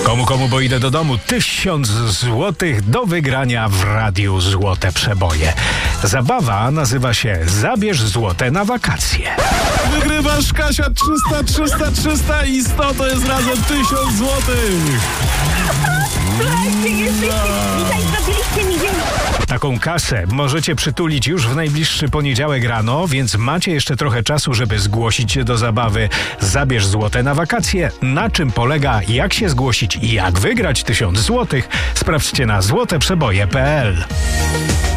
Komu, bo idę do domu. 1000 złotych do wygrania w radiu Złote Przeboje. Zabawa nazywa się Zabierz złote na wakacje. Wygrywasz, Kasia, 300 i 100 to jest razem 1000 złotych. Dzisiaj zrobiliście mi dzień. Taką kasę możecie przytulić już w najbliższy poniedziałek rano, więc macie jeszcze trochę czasu, żeby zgłosić się do zabawy Zabierz złote na wakacje. Na czym polega, jak się zgłosić i jak wygrać 1000 złotych? Sprawdźcie na złoteprzeboje.pl.